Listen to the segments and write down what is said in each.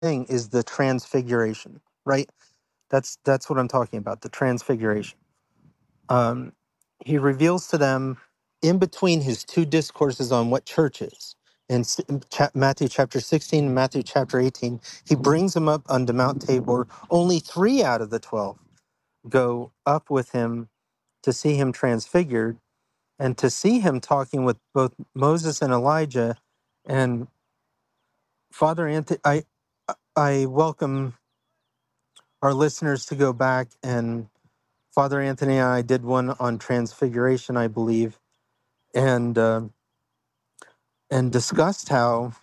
thing is the transfiguration, right? That's what I'm talking about, the transfiguration. Um, he reveals to them in between his two discourses on what church is. In Matthew chapter 16 and Matthew chapter 18, he brings them up onto Mount Tabor. Only 3 out of the 12 go up with him to see him transfigured and to see him talking with both Moses and Elijah. And Father Anthony, I welcome our listeners to go back, and Father Anthony and I did one on transfiguration, I believe, and discussed how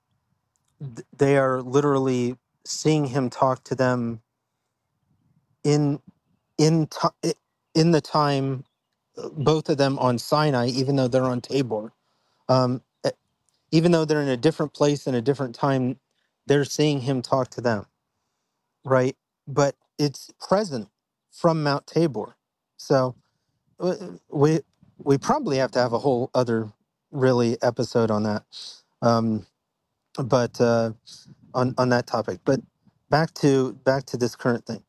they are literally seeing him talk to them in in the time, both of them on Sinai, even though they're on Tabor. Um, e- Even though they're in a different place and a different time, they're seeing him talk to them, right? But it's present from Mount Tabor. So uh, we we probably have to have a whole other really episode on that. Um, but on that topic. But back to this current thing.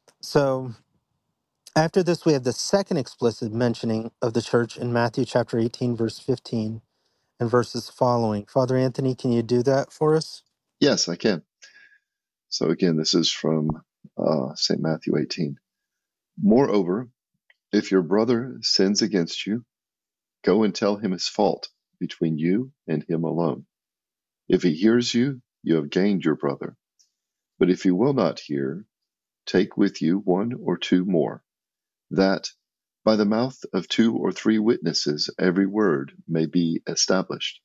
So after this, we have the second explicit mentioning of the church in Matthew chapter 18, verse 15, and verses following. Father Anthony, can you do that for us? Yes, I can. So again, this is from St. Matthew 18. Moreover, if your brother sins against you, go and tell him his fault between you and him alone. If he hears you, you have gained your brother. But if he will not hear, take with you one or two more, that by the mouth of two or three witnesses every word may be established.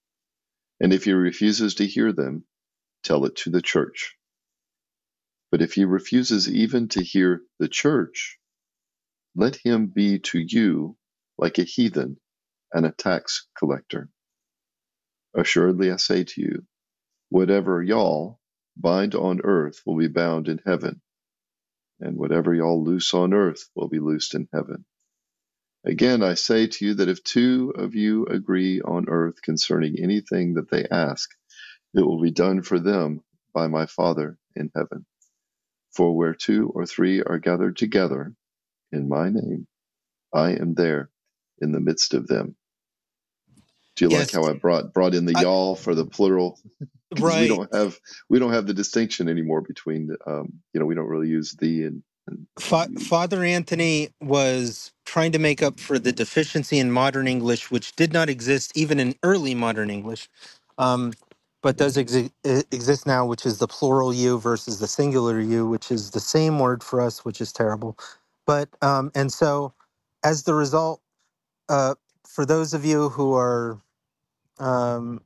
And if he refuses to hear them, tell it to the church. But if he refuses even to hear the church, let him be to you like a heathen and a tax collector. Assuredly I say to you, whatever y'all bind on earth will be bound in heaven, and whatever y'all loose on earth will be loosed in heaven. Again, I say to you that if two of you agree on earth concerning anything that they ask, it will be done for them by my Father in heaven. For where two or three are gathered together in my name, I am there in the midst of them. Do you like Yes. how I brought in the I, y'all for the plural? Because right. we don't have the distinction anymore between we don't really use the and you. Father Anthony was trying to make up for the deficiency in modern English, which did not exist even in early modern English, um, but does exist now, which is the plural you versus the singular you, which is the same word for us, which is terrible. But and so, as the result, uh, for those of you who um,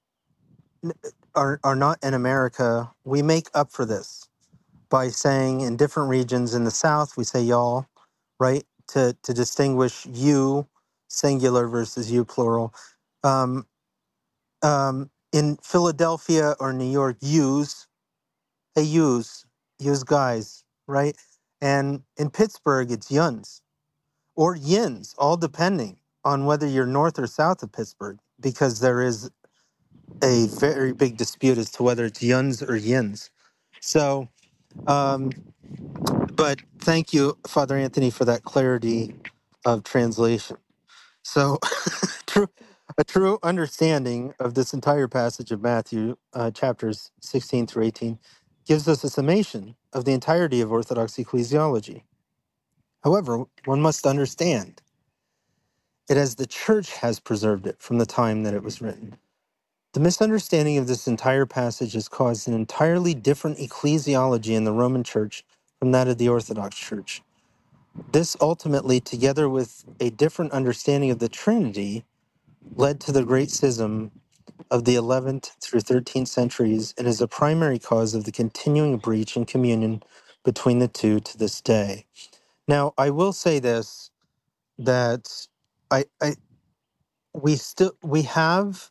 are not in America, we make up for this by saying in different regions in the South, we say y'all, right? To distinguish you singular versus you plural. Um, in Philadelphia or New York, hey, use guys, right? And in Pittsburgh, it's yuns or yins, all depending on whether you're north or south of Pittsburgh, because there is a very big dispute as to whether it's yuns or yins. So, um, but thank you, Father Anthony, for that clarity of translation. So, true, a true understanding of this entire passage of Matthew, chapters 16 through 18, gives us a summation of the entirety of Orthodox ecclesiology. However, one must understand it as the Church has preserved it from the time that it was written. The misunderstanding of this entire passage has caused an entirely different ecclesiology in the Roman Church from that of the Orthodox Church. This ultimately, together with a different understanding of the Trinity, led to the great schism of the 11th through 13th centuries and is a primary cause of the continuing breach in communion between the two to this day. Now, I will say this, that I we have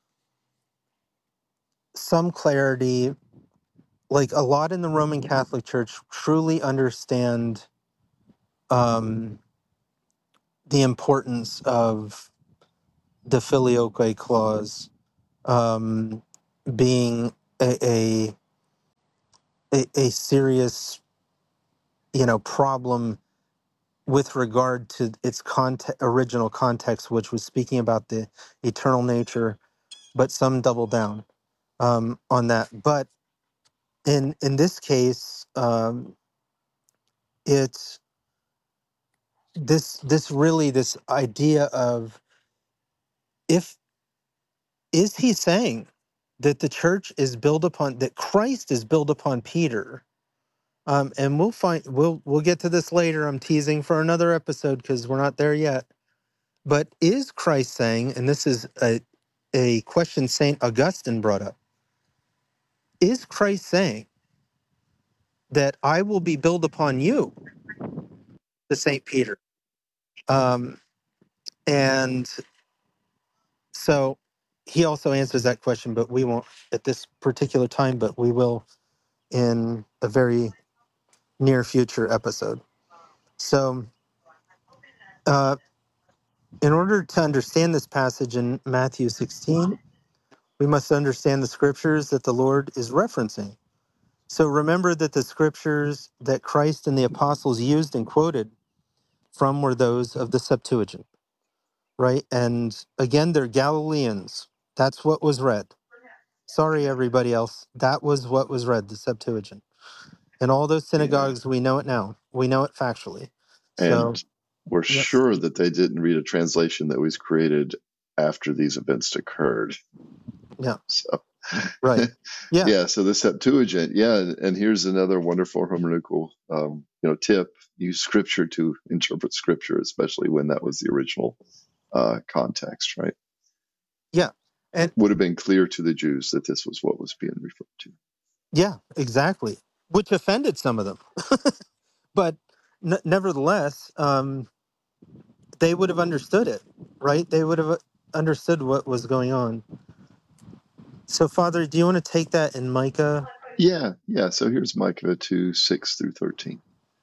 some clarity, like a lot in the Roman Catholic Church truly understand um, the importance of the filioque clause, being a a serious, problem with regard to its original context, which was speaking about the eternal nature, but some double down on that. But in this case, it's this idea of, if is he saying that the church is built upon, that Christ is built upon Peter? And we'll get to this later. I'm teasing for another episode because we're not there yet. But is Christ saying, and this is a question Saint Augustine brought up, is Christ saying that I will be built upon you, the Saint Peter? Um, and so he also answers that question, but we won't at this particular time, but we will in a very near future episode. So, uh, in order to understand this passage in Matthew 16, we must understand the scriptures that the Lord is referencing. So remember that the scriptures that Christ and the apostles used and quoted from were those of the Septuagint, right? And again, they're Galileans. That's what was read. Sorry, everybody else. That was what was read, the Septuagint. And all those Yeah. synagogues, we know it now. We know it factually. And So, we're yes. sure that they didn't read a translation that was created after these events occurred. Yeah, So, right. Yeah, yeah, so the Septuagint, yeah, and here's another wonderful hermeneutical, tip: use Scripture to interpret Scripture, especially when that was the original context. Right? yeah. And Would have been clear to the Jews that this was what was being referred to. yeah, exactly. Which offended some of them. But nevertheless, they would have understood it, right? They would have understood what was going on. So, Father, do you want to take that in Micah? Yeah, yeah. So here's Micah 2:6-13.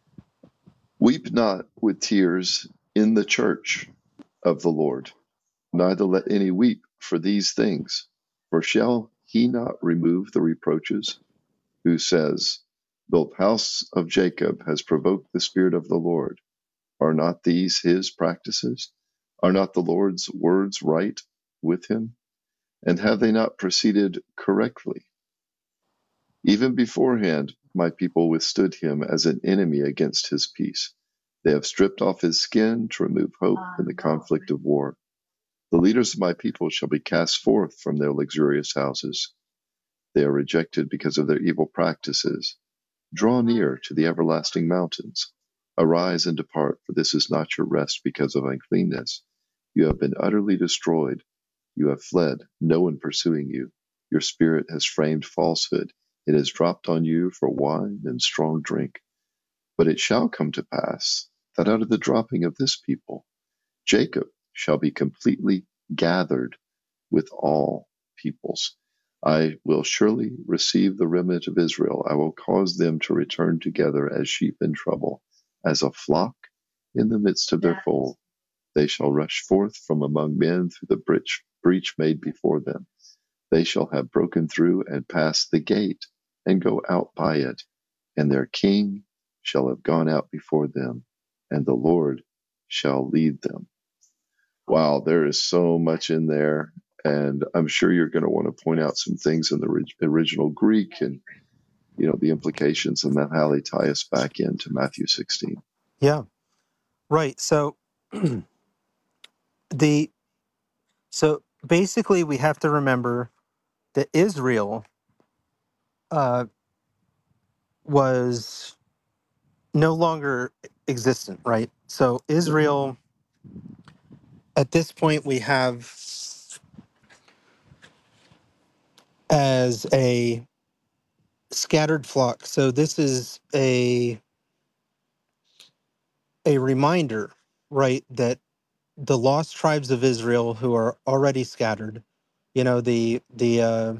Weep not with tears in the church of the Lord, neither let any weep for these things. For shall he not remove the reproaches, who says, the house of Jacob has provoked the Spirit of the Lord? Are not these his practices? Are not the Lord's words right with him? And have they not proceeded correctly? Even beforehand, my people withstood him as an enemy against his peace. They have stripped off his skin to remove hope in the conflict of war. The leaders of my people shall be cast forth from their luxurious houses. They are rejected because of their evil practices. Draw near to the everlasting mountains. Arise and depart, for this is not your rest because of uncleanness. You have been utterly destroyed. You have fled, no one pursuing you. Your spirit has framed falsehood. It has dropped on you for wine and strong drink. But it shall come to pass that out of the dropping of this people, Jacob shall be completely gathered with all peoples. I will surely receive the remnant of Israel. I will cause them to return together as sheep in trouble, as a flock in the midst of their fold. They shall rush forth from among men through the breach made before them. They shall have broken through and passed the gate and go out by it, and their king shall have gone out before them, and the Lord shall lead them. Wow, there is so much in there. And I'm sure you're going to want to point out some things in the original Greek and, the implications and how they tie us back into Matthew 16. Yeah, right. So, the so basically, we have to remember that Israel uh, was no longer existent, right? So, Israel, at this point, we have as a scattered flock. So, this is a reminder, right, that the lost tribes of Israel who are already scattered, the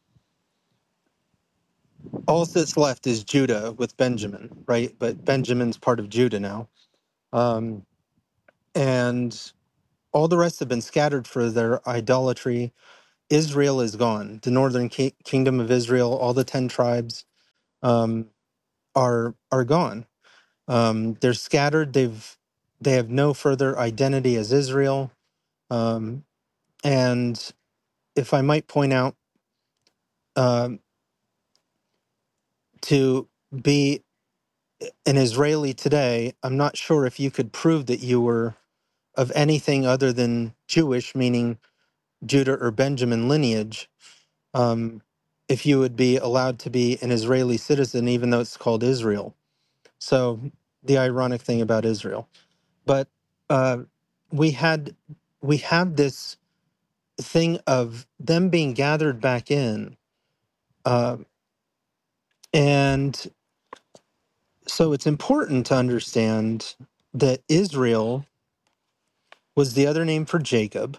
all that's left is Judah with Benjamin, right? But Benjamin's part of Judah now, um, and all the rest have been scattered for their idolatry. Israel is gone. The northern kingdom of Israel, all the 10 tribes, um, are gone. They're scattered. They have no further identity as Israel. Um, and if I might point out, um, to be an Israeli today, I'm not sure if you could prove that you were of anything other than Jewish, meaning Judah or Benjamin lineage, if you would be allowed to be an Israeli citizen, even though it's called Israel. So the ironic thing about Israel. But uh, we had we have this thing of them being gathered back in, uh, and so it's important to understand that Israel was the other name for Jacob,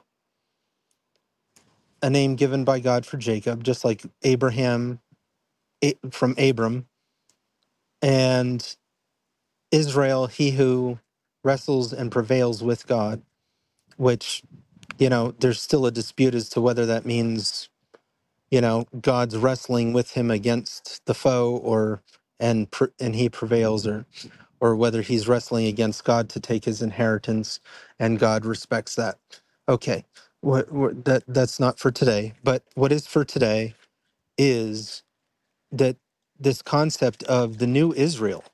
a name given by God for Jacob, just like Abraham from Abram, and Israel, he who wrestles and prevails with God, which, there's still a dispute as to whether that means, God's wrestling with him against the foe, and he prevails, or whether he's wrestling against God to take his inheritance and God respects that. Okay. That's not for today, but what is for today is that this concept of the new Israel,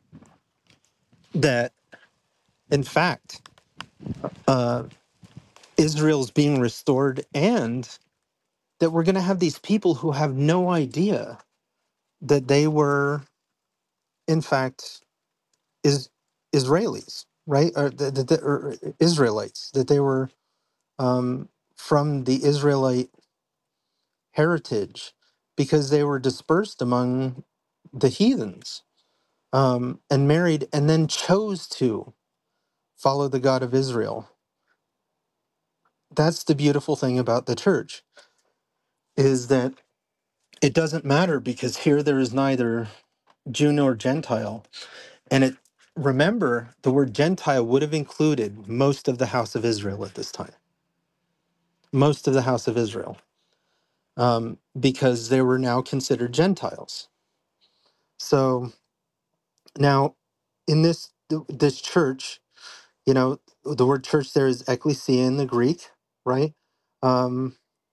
that in fact, uh, Israel's being restored, and that we're going to have these people who have no idea that they were, in fact, is Israelis, right? Or Israelites, that they were from the Israelite heritage because they were dispersed among the heathens, and married, and then chose to follow the God of Israel. That's the beautiful thing about the church, is that it doesn't matter, because here there is neither Jew nor Gentile. And remember, the word Gentile would have included most of the house of Israel at this time, most of the house of Israel, because they were now considered Gentiles. So now, in this church, the word church there is ekklesia in the Greek, right? Um,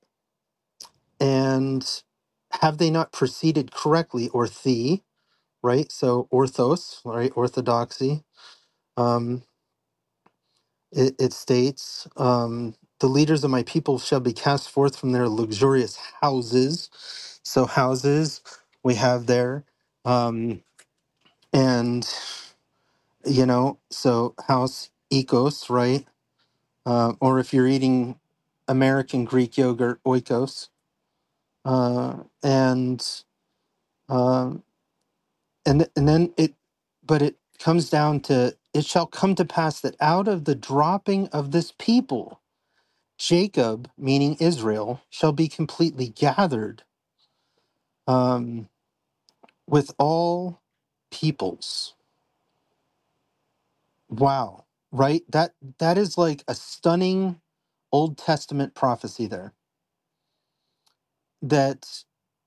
and have they not proceeded correctly, or right? So orthos, right? Orthodoxy. Um, it states, the leaders of my people shall be cast forth from their luxurious houses. So houses we have there, and so house ecos, right? Or if you're eating American Greek yogurt, oikos, and um, and then but it comes down to, it shall come to pass that out of the dropping of this people, Jacob, meaning Israel, shall be completely gathered, um, with all peoples. Wow, right? That is like a stunning Old Testament prophecy there. That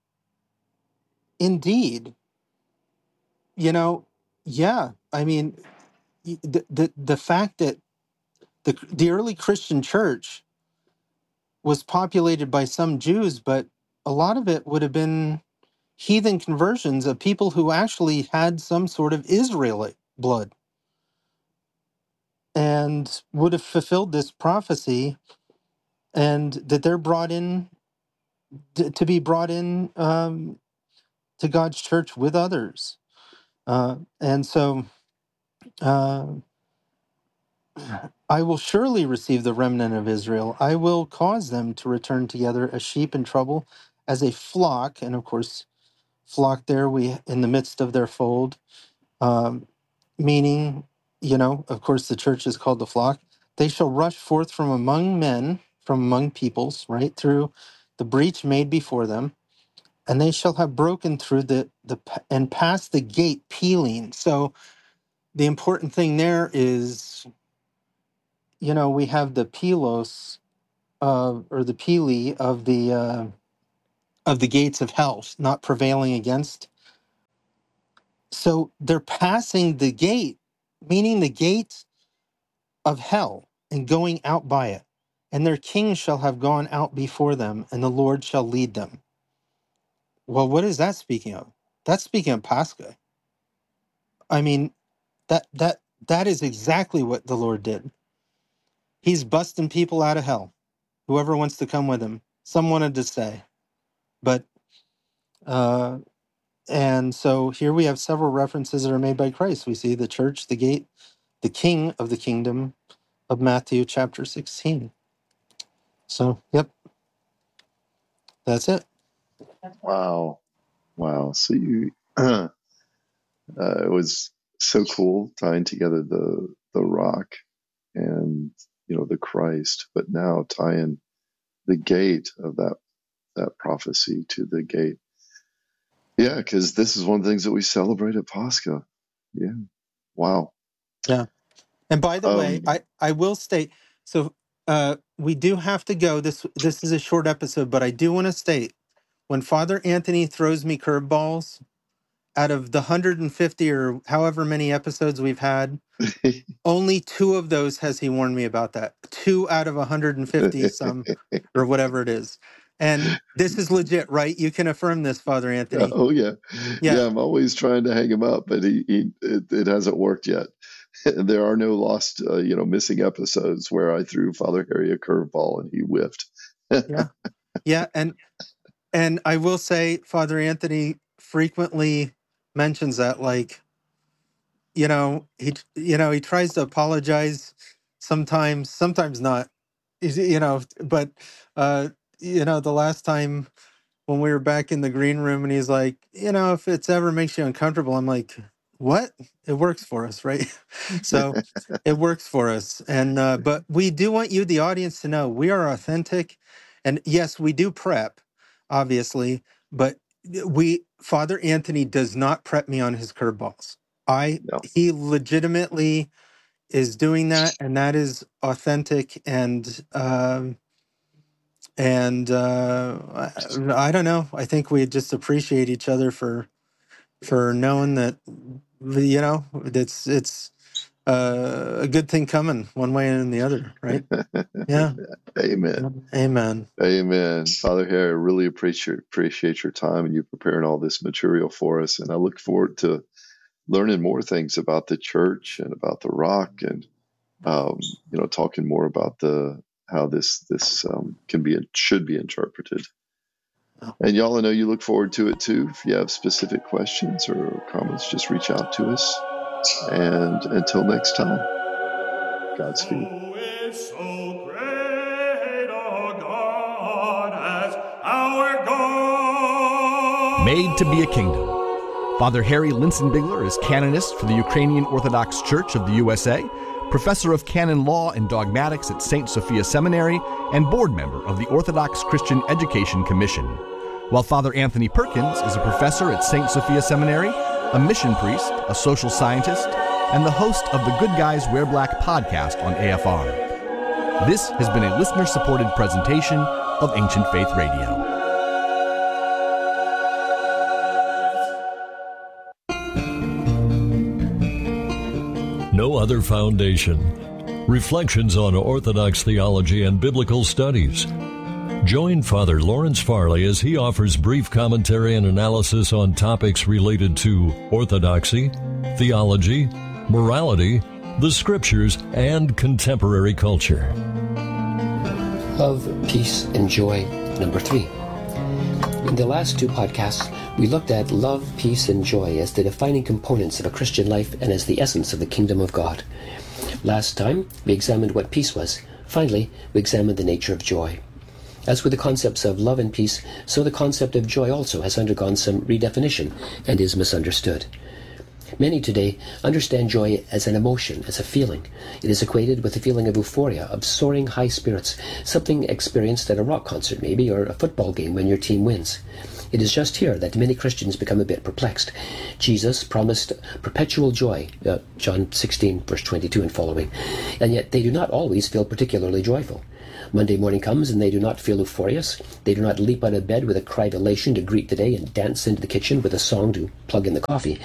indeed, you know, yeah. I mean, the fact that the early Christian church was populated by some Jews, but a lot of it would have been heathen conversions of people who actually had some sort of Israelite blood, and would have fulfilled this prophecy, and that they're brought in to be brought in, to God's church with others. And so uh, I will surely receive the remnant of Israel. I will cause them to return together as sheep in trouble, as a flock. And of course, flock there, we in the midst of their fold, um, meaning, of course, the church is called the flock. They shall rush forth from among men, from among peoples, right through the breach made before them, and they shall have broken through and passed the gate peeling. So the important thing there is, we have the pelos or the pili of the gates of hell, not prevailing against. So they're passing the gate, meaning the gate of hell, and going out by it. And their king shall have gone out before them, and the Lord shall lead them. Well, what is that speaking of? That's speaking of Pascha. I mean, that is exactly what the Lord did. He's busting people out of hell. Whoever wants to come with him. Some wanted to stay, but and so here we have several references that are made by Christ. We see the church, the gate, the king of the kingdom of Matthew chapter 16. So, yep, that's it. Wow. Wow. So you, it was so cool tying together the rock and, the Christ, but now tying the gate of that prophecy to the gate. Yeah. Cause this is one of the things that we celebrate at Pascha. Yeah. Wow. Yeah. And by the way, Um, I will state, so we do have to go. This is a short episode, but I do want to state when Father Anthony throws me curveballs, out of the 150 or however many episodes we've had, only 2 of those has he warned me about that. 2 out of 150 some or whatever it is. And this is legit, right? You can affirm this, Father Anthony. oh yeah. Yeah. Yeah. I'm always trying to hang him up, but it hasn't worked yet. There are no lost, missing episodes where I threw Father Harry a curveball and he whiffed. Yeah. Yeah, and I will say Father Anthony frequently mentions that, like, he tries to apologize sometimes not. But the last time when we were back in the green room and he's like, if it's ever makes you uncomfortable, I'm like, what? It works for us, right? So it works for us. And but we do want you, the audience, to know we are authentic. And yes, we do prep, obviously, but Father Anthony does not prep me on his curveballs. No. He legitimately is doing that, and that is authentic. I don't know. I think we just appreciate each other for knowing that it's a good thing coming one way and the other, right? Yeah. Amen. Amen. Amen. Father Harry, I really appreciate your time and you preparing all this material for us. And I look forward to learning more things about the church and about the rock and, talking more about how this should be interpreted. And y'all, I know you look forward to it too. If you have specific questions or comments, just reach out to us. And until next time, Godspeed. Who is so great a God as our God? Made to be a Kingdom. Father Harry Linsenbigler is canonist for the Ukrainian Orthodox Church of the USA, professor of canon law and dogmatics at St. Sophia Seminary, and board member of the Orthodox Christian Education Commission. While Father Anthony Perkins is a professor at St. Sophia Seminary, a mission priest, a social scientist, and the host of the Good Guys Wear Black podcast on AFR. This has been a listener-supported presentation of Ancient Faith Radio. No Other Foundation. Reflections on Orthodox theology and biblical studies. Join Father Lawrence Farley as he offers brief commentary and analysis on topics related to orthodoxy, theology, morality, the scriptures, and contemporary culture. Love, Peace, and Joy, number 3. In the last 2 podcasts, we looked at love, peace, and joy as the defining components of a Christian life and as the essence of the kingdom of God. Last time, we examined what peace was. Finally, we examined the nature of joy. As with the concepts of love and peace, so the concept of joy also has undergone some redefinition and is misunderstood. Many today understand joy as an emotion, as a feeling. It is equated with the feeling of euphoria, of soaring high spirits, something experienced at a rock concert maybe, or a football game when your team wins. It is just here that many Christians become a bit perplexed. Jesus promised perpetual joy, John 16, verse 22 and following, and yet they do not always feel particularly joyful. Monday morning comes and they do not feel euphorious. They do not leap out of bed with a cry of elation to greet the day and dance into the kitchen with a song to plug in the coffee.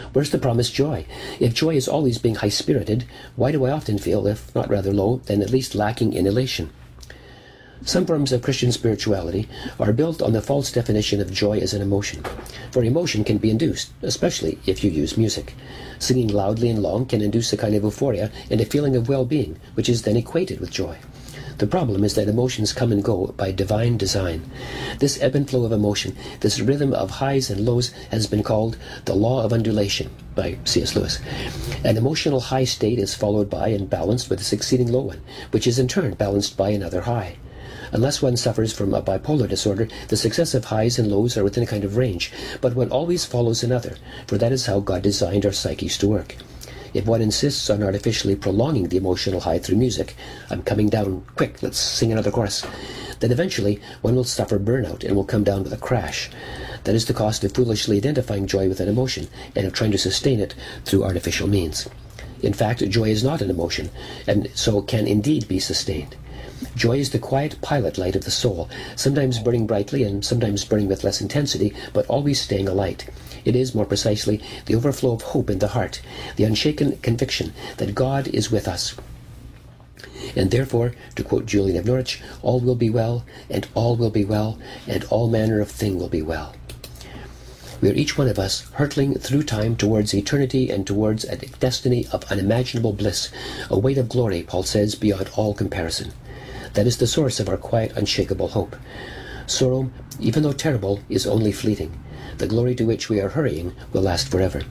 Where's the promised joy? If joy is always being high-spirited, why do I often feel, if not rather low, then at least lacking in elation? Some forms of Christian spirituality are built on the false definition of joy as an emotion. For emotion can be induced, especially if you use music. Singing loudly and long can induce a kind of euphoria and a feeling of well-being, which is then equated with joy. The problem is that emotions come and go by divine design. This ebb and flow of emotion, this rhythm of highs and lows, has been called the law of undulation by C.S. Lewis. An emotional high state is followed by and balanced with a succeeding low one, which is in turn balanced by another high. Unless one suffers from a bipolar disorder, the successive highs and lows are within a kind of range, but one always follows another, for that is how God designed our psyches to work. If one insists on artificially prolonging the emotional high through music, I'm coming down, quick, let's sing another chorus, then eventually one will suffer burnout and will come down with a crash. That is the cost of foolishly identifying joy with an emotion and of trying to sustain it through artificial means. In fact, joy is not an emotion, and so can indeed be sustained. Joy is the quiet pilot light of the soul, sometimes burning brightly and sometimes burning with less intensity, but always staying alight. It is, more precisely, the overflow of hope in the heart, the unshaken conviction that God is with us. And therefore, to quote Julian of Norwich, all will be well, and all will be well, and all manner of thing will be well. We are each one of us hurtling through time towards eternity and towards a destiny of unimaginable bliss, a weight of glory, Paul says, beyond all comparison. That is the source of our quiet, unshakable hope. Sorrow, even though terrible, is only fleeting. The glory to which we are hurrying will last forever.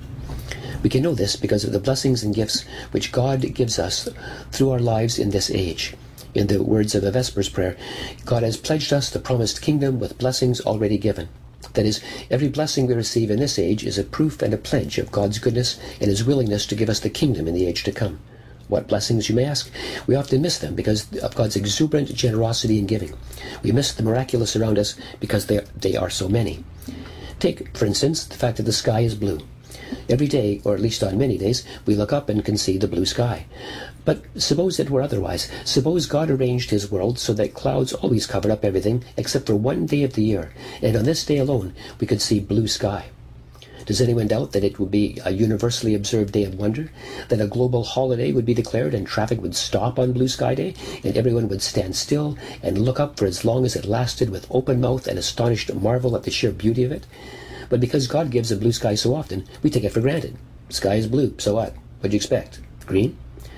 We can know this because of the blessings and gifts which God gives us through our lives in this age. In the words of a Vespers prayer, God has pledged us the promised kingdom with blessings already given. That is, every blessing we receive in this age is a proof and a pledge of God's goodness and His willingness to give us the kingdom in the age to come. What blessings, you may ask? We often miss them because of God's exuberant generosity in giving. We miss the miraculous around us because they are so many. Take, for instance, the fact that the sky is blue. Every day, or at least on many days, we look up and can see the blue sky. But suppose it were otherwise. Suppose God arranged His world so that clouds always covered up everything except for one day of the year, and on this day alone we could see blue sky. Does anyone doubt that it would be a universally observed day of wonder, that a global holiday would be declared and traffic would stop on Blue Sky Day, and everyone would stand still and look up for as long as it lasted with open mouth and astonished marvel at the sheer beauty of it? But because God gives a blue sky so often, we take it for granted. Sky is blue, so what? What'd you expect? Green?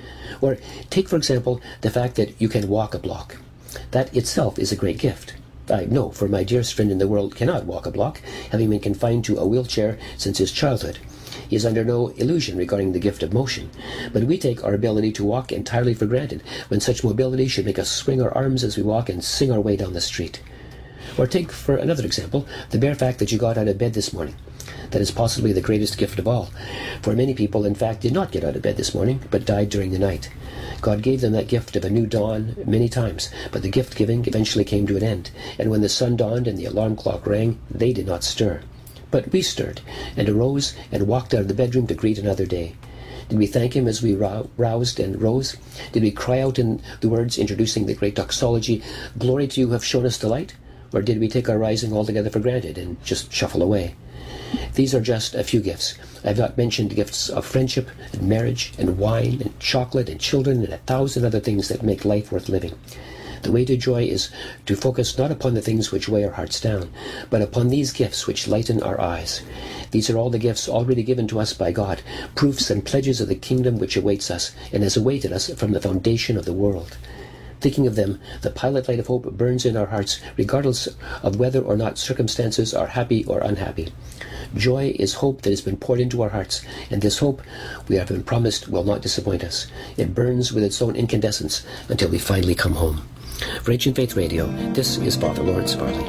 Or take, for example, the fact that you can walk a block. That itself is a great gift. I know, for my dearest friend in the world cannot walk a block, having been confined to a wheelchair since his childhood. He is under no illusion regarding the gift of motion, but we take our ability to walk entirely for granted, when such mobility should make us swing our arms as we walk and sing our way down the street. Or take, for another example, the bare fact that you got out of bed this morning. That is possibly the greatest gift of all, for many people, in fact, did not get out of bed this morning, but died during the night. God gave them that gift of a new dawn many times, but the gift-giving eventually came to an end, and when the sun dawned and the alarm clock rang, they did not stir. But we stirred, and arose, and walked out of the bedroom to greet another day. Did we thank Him as we roused and rose? Did we cry out in the words introducing the great doxology, "Glory to you who have shown us delight"? Or did we take our rising altogether for granted and just shuffle away? These are just a few gifts. I have not mentioned gifts of friendship and marriage and wine and chocolate and children and 1,000 other things that make life worth living. The way to joy is to focus not upon the things which weigh our hearts down, but upon these gifts which lighten our eyes. These are all the gifts already given to us by God, proofs and pledges of the kingdom which awaits us and has awaited us from the foundation of the world. Thinking of them, the pilot light of hope burns in our hearts, regardless of whether or not circumstances are happy or unhappy. Joy is hope that has been poured into our hearts, and this hope we have been promised will not disappoint us. It burns with its own incandescence until we finally come home. For Ancient Faith Radio, this is Father Lawrence Farley.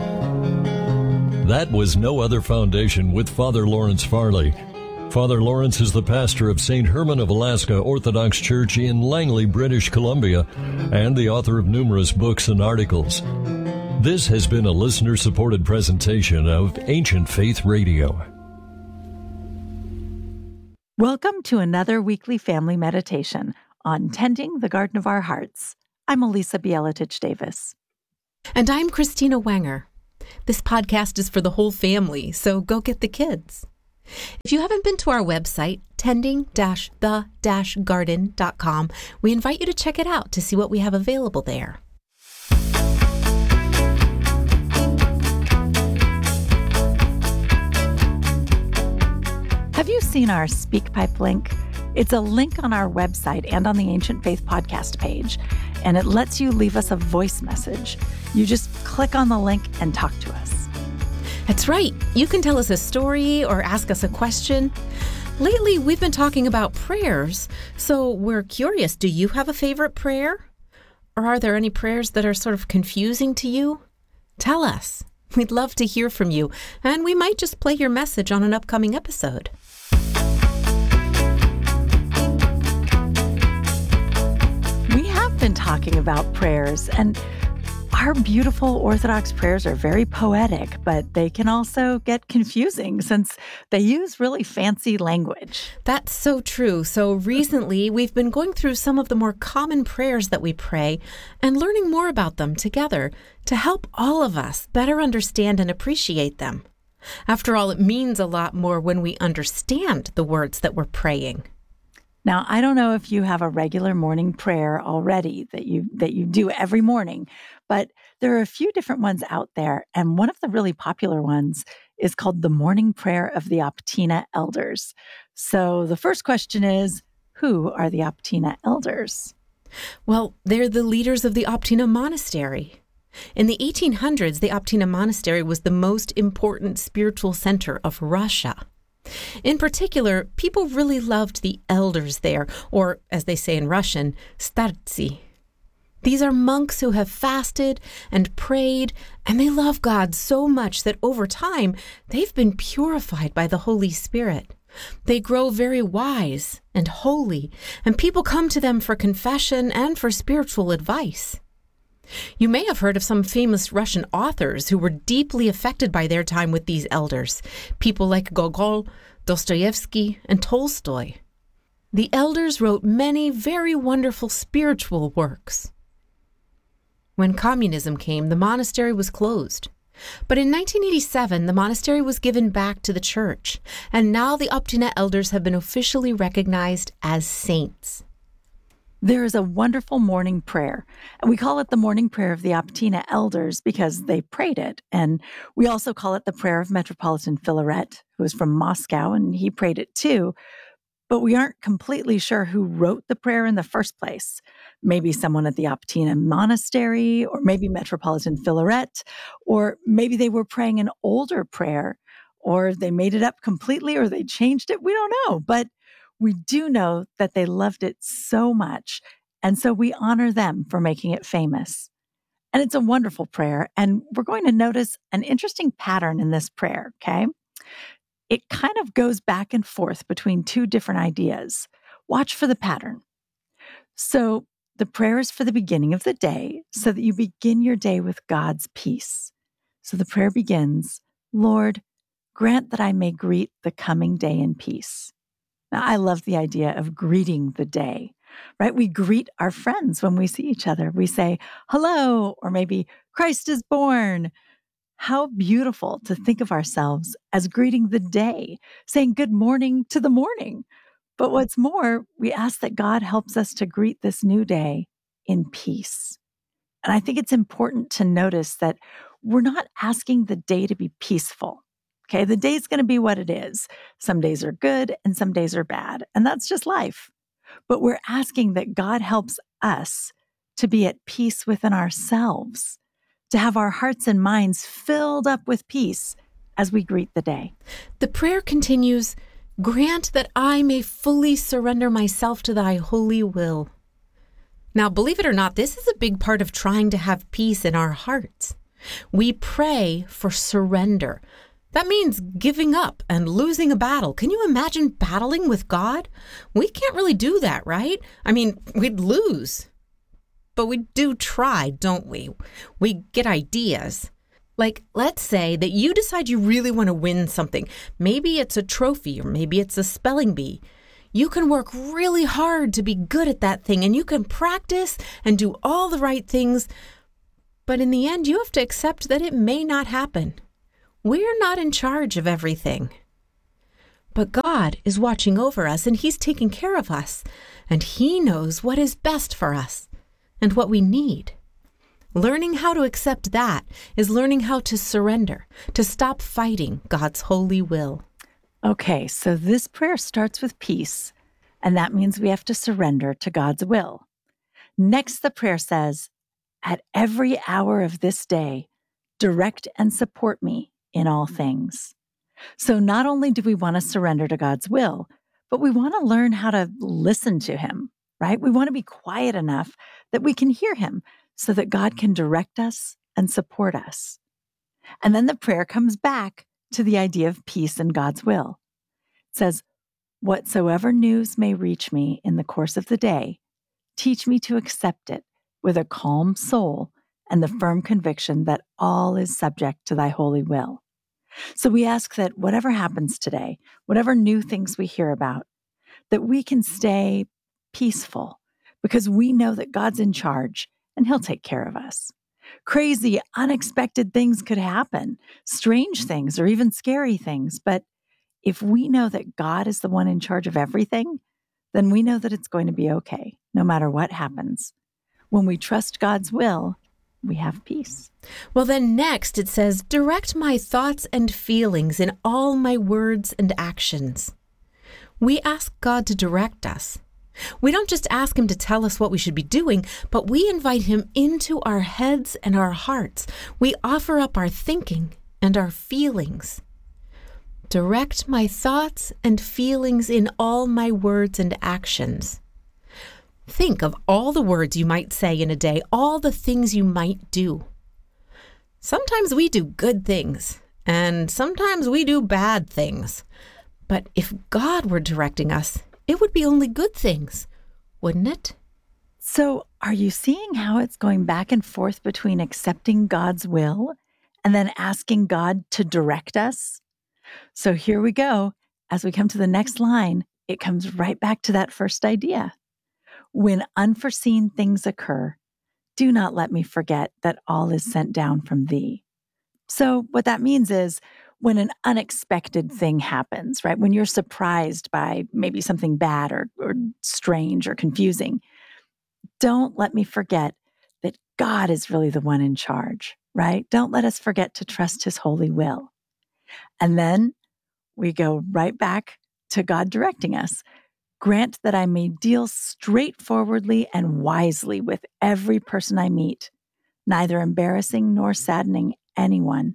That was No Other Foundation with Father Lawrence Farley. Father Lawrence is the pastor of St. Herman of Alaska Orthodox Church in Langley, British Columbia, and the author of numerous books and articles. This has been a listener-supported presentation of Ancient Faith Radio. Welcome to another weekly family meditation on Tending the Garden of Our Hearts. I'm Elisa Bielatich Davis. And I'm Christina Wenger. This podcast is for the whole family, so go get the kids. If you haven't been to our website, tending-the-garden.com, we invite you to check it out to see what we have available there. Have you seen our SpeakPipe link? It's a link on our website and on the Ancient Faith podcast page, and it lets you leave us a voice message. You just click on the link and talk to us. That's right. You can tell us a story or ask us a question. Lately, we've been talking about prayers, so we're curious, do you have a favorite prayer? Or are there any prayers that are sort of confusing to you? Tell us. We'd love to hear from you, and we might just play your message on an upcoming episode. We have been talking about prayers, and our beautiful Orthodox prayers are very poetic, but they can also get confusing since they use really fancy language. That's so true. So recently, we've been going through some of the more common prayers that we pray and learning more about them together to help all of us better understand and appreciate them. After all, it means a lot more when we understand the words that we're praying. Now, I don't know if you have a regular morning prayer already that you do every morning, but there are a few different ones out there, and one of the really popular ones is called the Morning Prayer of the Optina Elders. So the first question is, who are the Optina Elders? Well, they're the leaders of the Optina Monastery. In the 1800s, the Optina Monastery was the most important spiritual center of Russia. In particular, people really loved the elders there, or as they say in Russian, startsi. These are monks who have fasted and prayed, and they love God so much that over time, they've been purified by the Holy Spirit. They grow very wise and holy, and people come to them for confession and for spiritual advice. You may have heard of some famous Russian authors who were deeply affected by their time with these elders, people like Gogol, Dostoevsky, and Tolstoy. The elders wrote many very wonderful spiritual works. When communism came, the monastery was closed. But in 1987, the monastery was given back to the church, and now the Optina elders have been officially recognized as saints. There is a wonderful morning prayer, and we call it the Morning Prayer of the Optina Elders because they prayed it. And we also call it the Prayer of Metropolitan Filaret, who is from Moscow, and he prayed it too. But we aren't completely sure who wrote the prayer in the first place. Maybe someone at the Optina Monastery, or maybe Metropolitan Filaret, or maybe they were praying an older prayer, or they made it up completely, or they changed it. We don't know, but we do know that they loved it so much, and so we honor them for making it famous. And it's a wonderful prayer, and we're going to notice an interesting pattern in this prayer, okay? It kind of goes back and forth between two different ideas. Watch for the pattern. So the prayer is for the beginning of the day, so that you begin your day with God's peace. So the prayer begins, Lord, grant that I may greet the coming day in peace. Now, I love the idea of greeting the day, right? We greet our friends when we see each other. We say, hello, or maybe Christ is born. How beautiful to think of ourselves as greeting the day, saying good morning to the morning. But what's more, we ask that God helps us to greet this new day in peace. And I think it's important to notice that we're not asking the day to be peaceful. Okay, the day's going to be what it is. Some days are good and some days are bad, and that's just life. But we're asking that God helps us to be at peace within ourselves, to have our hearts and minds filled up with peace as we greet the day. The prayer continues, grant that I may fully surrender myself to thy holy will. Now, believe it or not, this is a big part of trying to have peace in our hearts. We pray for surrender. That means giving up and losing a battle. Can you imagine battling with God? We can't really do that, right? I mean, we'd lose. But we do try, don't we? We get ideas. Like, let's say that you decide you really want to win something. Maybe it's a trophy, or maybe it's a spelling bee. You can work really hard to be good at that thing, and you can practice and do all the right things. But in the end, you have to accept that it may not happen. We're not in charge of everything. But God is watching over us, and He's taking care of us, and He knows what is best for us and what we need. Learning how to accept that is learning how to surrender, to stop fighting God's holy will. Okay, so this prayer starts with peace, and that means we have to surrender to God's will. Next, the prayer says, "At every hour of this day, direct and support me in all things." So not only do we want to surrender to God's will, but we want to learn how to listen to Him, right? We want to be quiet enough that we can hear Him so that God can direct us and support us. And then the prayer comes back to the idea of peace and God's will. It says, "Whatsoever news may reach me in the course of the day, teach me to accept it with a calm soul and the firm conviction that all is subject to thy holy will." So we ask that whatever happens today, whatever new things we hear about, that we can stay peaceful because we know that God's in charge and He'll take care of us. Crazy, unexpected things could happen, strange things, or even scary things. But if we know that God is the one in charge of everything, then we know that it's going to be okay, no matter what happens. When we trust God's will, we have peace. Well, then next it says, "Direct my thoughts and feelings in all my words and actions." We ask God to direct us. We don't just ask Him to tell us what we should be doing, but we invite Him into our heads and our hearts. We offer up our thinking and our feelings. Direct my thoughts and feelings in all my words and actions. Think of all the words you might say in a day, all the things you might do. Sometimes we do good things, and sometimes we do bad things. But if God were directing us, it would be only good things, wouldn't it? So are you seeing how it's going back and forth between accepting God's will and then asking God to direct us? So here we go. As we come to the next line, it comes right back to that first idea. When unforeseen things occur, do not let me forget that all is sent down from thee. So what that means is when an unexpected thing happens, right? When you're surprised by maybe something bad or strange or confusing, don't let me forget that God is really the one in charge, right? Don't let us forget to trust His holy will. And then we go right back to God directing us. Grant that I may deal straightforwardly and wisely with every person I meet, neither embarrassing nor saddening anyone.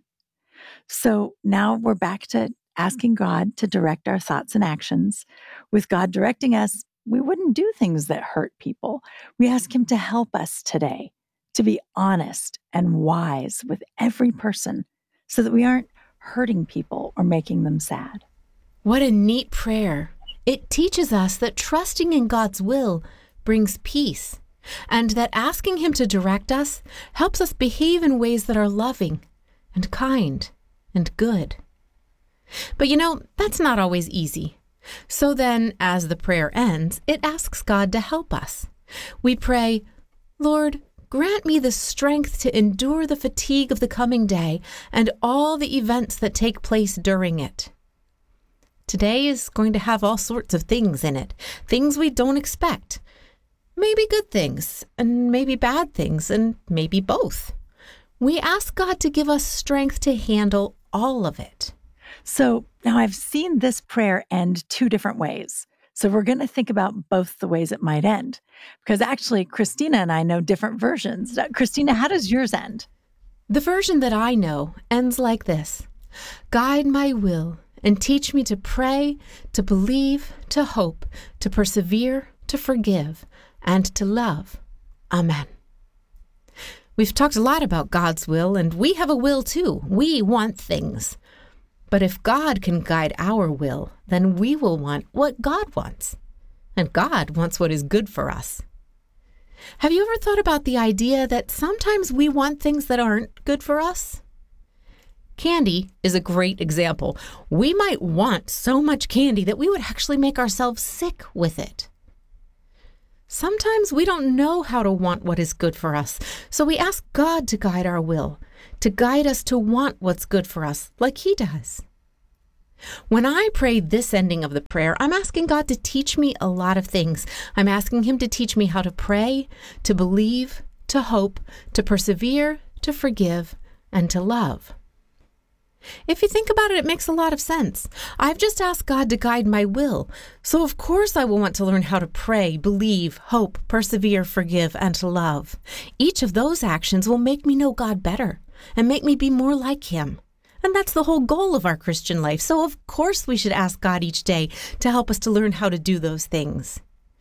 So now we're back to asking God to direct our thoughts and actions. With God directing us, we wouldn't do things that hurt people. We ask Him to help us today to be honest and wise with every person so that we aren't hurting people or making them sad. What a neat prayer. It teaches us that trusting in God's will brings peace, and that asking Him to direct us helps us behave in ways that are loving and kind and good. But that's not always easy. So then, as the prayer ends, it asks God to help us. We pray, "Lord, grant me the strength to endure the fatigue of the coming day and all the events that take place during it." Today is going to have all sorts of things in it, things we don't expect. Maybe good things, and maybe bad things, and maybe both. We ask God to give us strength to handle all of it. So now I've seen this prayer end two different ways. So we're going to think about both the ways it might end. Because actually, Christina and I know different versions. Christina, how does yours end? The version that I know ends like this: "Guide my will and teach me to pray, to believe, to hope, to persevere, to forgive, and to love. Amen." We've talked a lot about God's will, and we have a will too. We want things. But if God can guide our will, then we will want what God wants. And God wants what is good for us. Have you ever thought about the idea that sometimes we want things that aren't good for us? Candy is a great example. We might want so much candy that we would actually make ourselves sick with it. Sometimes we don't know how to want what is good for us, so we ask God to guide our will, to guide us to want what's good for us, like He does. When I pray this ending of the prayer, I'm asking God to teach me a lot of things. I'm asking Him to teach me how to pray, to believe, to hope, to persevere, to forgive, and to love. If you think about it, it makes a lot of sense. I've just asked God to guide my will, so of course I will want to learn how to pray, believe, hope, persevere, forgive, and to love. Each of those actions will make me know God better and make me be more like Him. And that's the whole goal of our Christian life. So of course we should ask God each day to help us to learn how to do those things.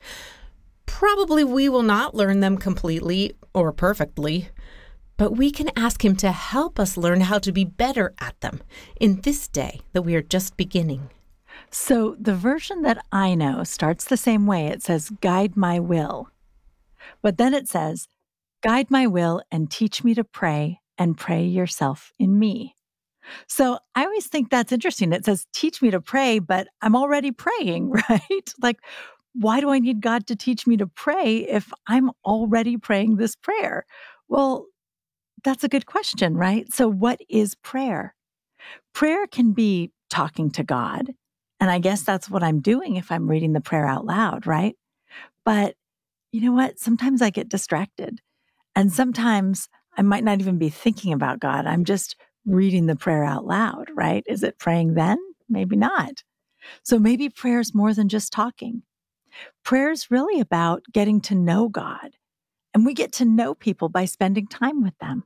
Probably we will not learn them completely or perfectly, but we can ask Him to help us learn how to be better at them in this day that we are just beginning. So the version that I know starts the same way. It says, guide my will. But then it says, guide my will and teach me to pray and pray yourself in me. So I always think that's interesting. It says, teach me to pray, but I'm already praying, right? Like, why do I need God to teach me to pray if I'm already praying this prayer? Well, that's a good question, right? So what is prayer? Prayer can be talking to God. And I guess that's what I'm doing if I'm reading the prayer out loud, right? But you know what? Sometimes I get distracted. And sometimes I might not even be thinking about God. I'm just reading the prayer out loud, right? Is it praying then? Maybe not. So maybe prayer is more than just talking. Prayer is really about getting to know God. And we get to know people by spending time with them.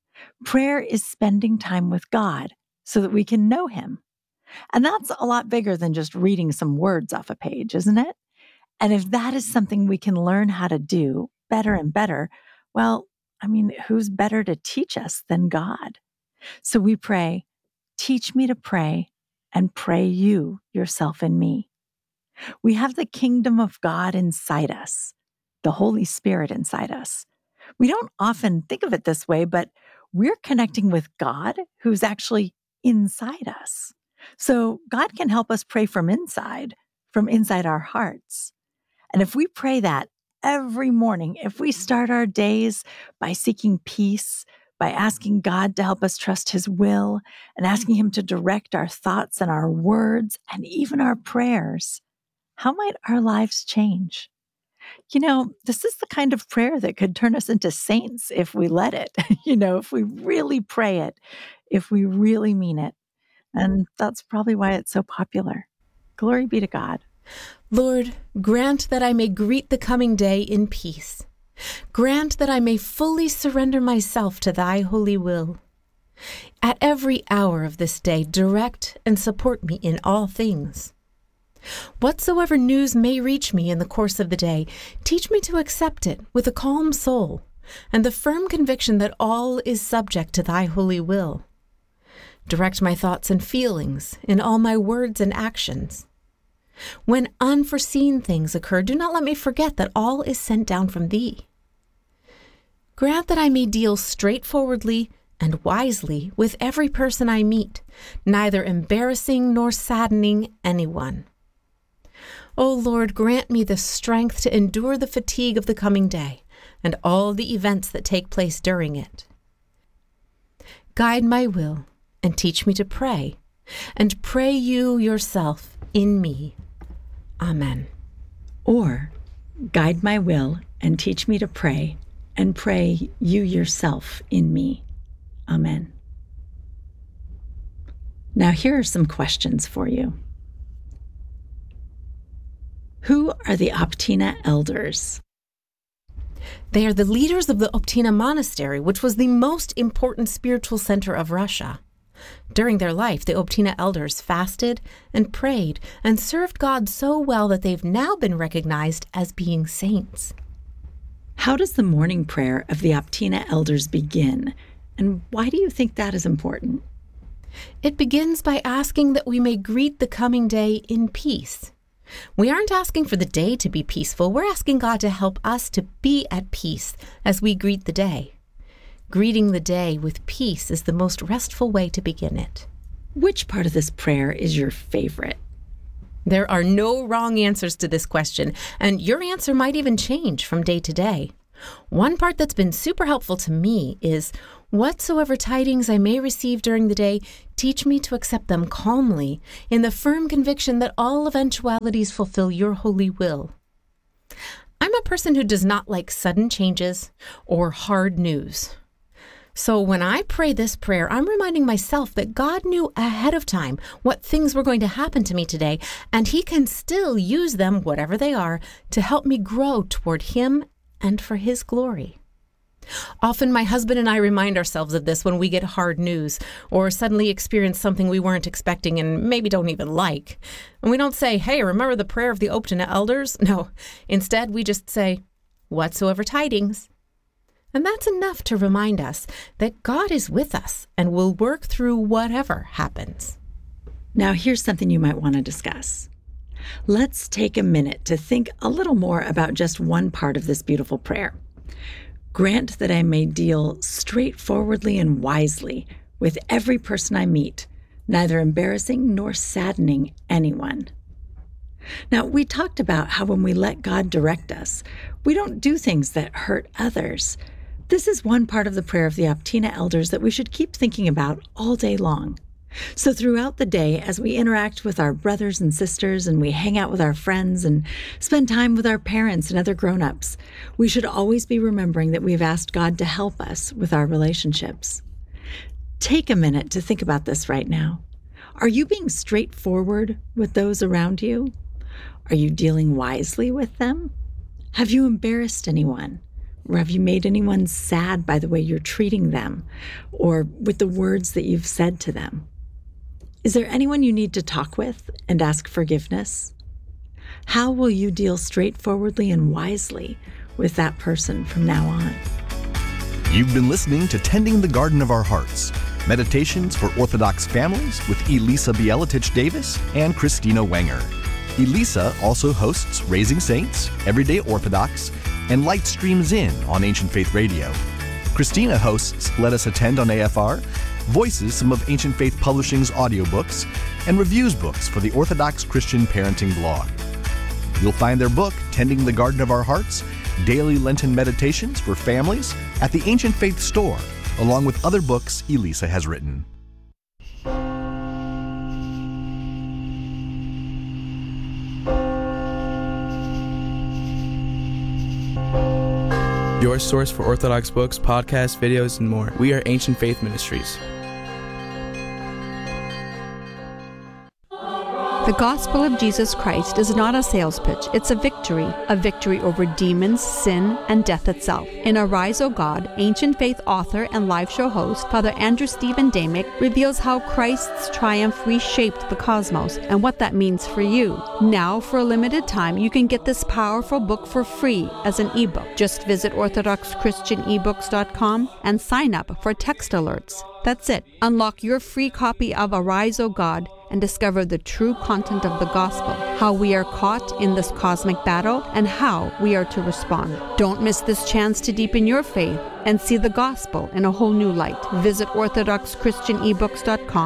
Prayer is spending time with God so that we can know Him. And that's a lot bigger than just reading some words off a page, isn't it? And if that is something we can learn how to do better and better, well, I mean, who's better to teach us than God? So we pray, teach me to pray and pray you yourself in me. We have the kingdom of God inside us, the Holy Spirit inside us. We don't often think of it this way, but we're connecting with God who's actually inside us. So God can help us pray from inside our hearts. And if we pray that every morning, if we start our days by seeking peace, by asking God to help us trust His will and asking Him to direct our thoughts and our words and even our prayers, how might our lives change? You know, this is the kind of prayer that could turn us into saints if we let it, if we really pray it, if we really mean it. And that's probably why it's so popular. Glory be to God. Lord, grant that I may greet the coming day in peace. Grant that I may fully surrender myself to Thy holy will. At every hour of this day, direct and support me in all things. Whatsoever news may reach me in the course of the day, teach me to accept it with a calm soul and the firm conviction that all is subject to Thy holy will. Direct my thoughts and feelings in all my words and actions. When unforeseen things occur, do not let me forget that all is sent down from Thee. Grant that I may deal straightforwardly and wisely with every person I meet, neither embarrassing nor saddening anyone. O Lord, grant me the strength to endure the fatigue of the coming day and all the events that take place during it. Guide my will and teach me to pray, and pray you yourself in me. Amen. Or, guide my will and teach me to pray, and pray you yourself in me. Amen. Now here are some questions for you. Who are the Optina elders? They are the leaders of the Optina Monastery, which was the most important spiritual center of Russia. During their life, the Optina elders fasted and prayed and served God so well that they've now been recognized as being saints. How does the morning prayer of the Optina elders begin? And why do you think that is important? It begins by asking that we may greet the coming day in peace. We aren't asking for the day to be peaceful. We're asking God to help us to be at peace as we greet the day. Greeting the day with peace is the most restful way to begin it. Which part of this prayer is your favorite? There are no wrong answers to this question, and your answer might even change from day to day. One part that's been super helpful to me is Whatsoever tidings I may receive during the day, teach me to accept them calmly, in the firm conviction that all eventualities fulfill your holy will. I'm a person who does not like sudden changes or hard news. So when I pray this prayer, I'm reminding myself that God knew ahead of time what things were going to happen to me today, and He can still use them, whatever they are, to help me grow toward Him and for His glory. Often my husband and I remind ourselves of this when we get hard news or suddenly experience something we weren't expecting and maybe don't even like. And we don't say, hey, remember the prayer of the Optina elders? No. Instead, we just say, whatsoever tidings. And that's enough to remind us that God is with us and will work through whatever happens. Now, here's something you might want to discuss. Let's take a minute to think a little more about just one part of this beautiful prayer. Grant that I may deal straightforwardly and wisely with every person I meet, neither embarrassing nor saddening anyone. Now, we talked about how when we let God direct us, we don't do things that hurt others. This is one part of the prayer of the Optina elders that we should keep thinking about all day long. So throughout the day, as we interact with our brothers and sisters and we hang out with our friends and spend time with our parents and other grown-ups, we should always be remembering that we've asked God to help us with our relationships. Take a minute to think about this right now. Are you being straightforward with those around you? Are you dealing wisely with them? Have you embarrassed anyone? Or have you made anyone sad by the way you're treating them or with the words that you've said to them? Is there anyone you need to talk with and ask forgiveness? How will you deal straightforwardly and wisely with that person from now on? You've been listening to Tending the Garden of Our Hearts, Meditations for Orthodox Families with Elisa Bielatich-Davis and Christina Wenger. Elisa also hosts Raising Saints, Everyday Orthodox, and Light Streams In on Ancient Faith Radio. Christina hosts Let Us Attend on AFR, voices some of Ancient Faith Publishing's audiobooks, and reviews books for the Orthodox Christian Parenting blog. You'll find their book, Tending the Garden of Our Hearts, Daily Lenten Meditations for Families, at the Ancient Faith store, along with other books Elisa has written. Your source for Orthodox books, podcasts, videos, and more. We are Ancient Faith Ministries. The gospel of Jesus Christ is not a sales pitch, it's a victory over demons, sin, and death itself. In Arise, O God, Ancient Faith author and live show host, Father Andrew Stephen Damick reveals how Christ's triumph reshaped the cosmos and what that means for you. Now, for a limited time, you can get this powerful book for free as an ebook. Just visit orthodoxchristianebooks.com and sign up for text alerts. That's it. Unlock your free copy of Arise, O God, and discover the true content of the gospel, how we are caught in this cosmic battle, and how we are to respond. Don't miss this chance to deepen your faith and see the gospel in a whole new light. Visit orthodoxchristianebooks.com